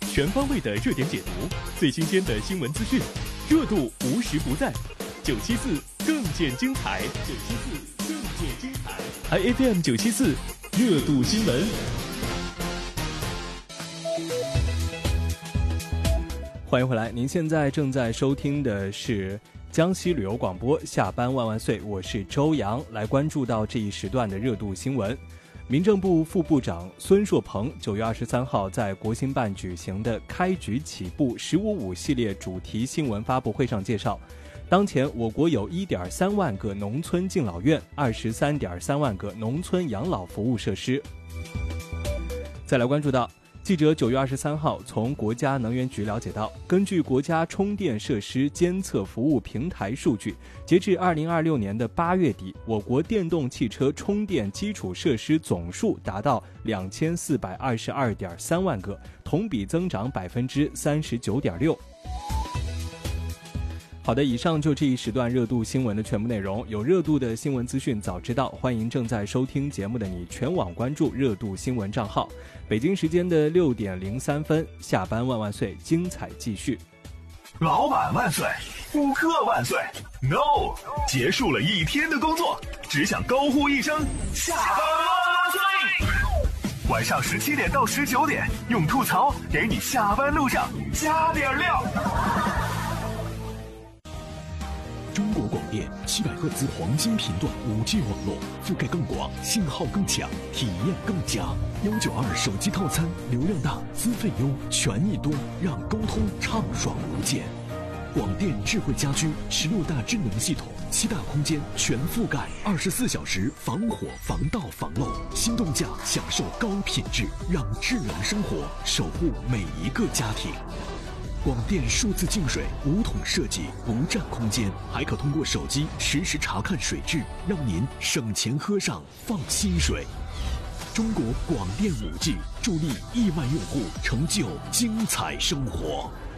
全方位的热点解读，最新鲜的新闻资讯，热度无时不在。974更见精彩，974更见精彩。iFM 974热度新闻。欢迎回来，您现在正在收听的是江西旅游广播下班万万岁，我是周洋，来关注到这一时段的热度新闻。民政部副部长孙硕鹏9月23号在国新办举行的开局起步“15.5”系列主题新闻发布会上介绍，当前我国有1.3万个农村敬老院，23.3万个农村养老服务设施。再来关注到记者9月23号从国家能源局了解到，根据国家充电设施监测服务平台数据，截至2026年的8月底，我国电动汽车充电基础设施总数达到2422.3万个，同比增长39.6%。好的，以上就这一时段热度新闻的全部内容。有热度的新闻资讯早知道，欢迎正在收听节目的你全网关注热度新闻账号。北京时间的6点03分，下班万万岁，精彩继续。 老板万岁，顾客万岁 ，No， 结束了一天的工作，只想高呼一声下班万岁。晚上17点到19点，用吐槽给你下班路上加点料。 中国广电700赫兹黄金频段5G 网络，覆盖更广，信号更强，体验更佳。192手机套餐，流量大，资费优，权益多，让沟通畅爽无间。广电智慧家居16大智能系统，7大空间全覆盖，24小时防火防盗防漏，心动价享受高品质，让智能生活守护每一个家庭。广电数字净水无桶设计，不占空间，还可通过手机实时查看水质，让您省钱喝上放心水。中国广电5G 助力1万用户成就精彩生活。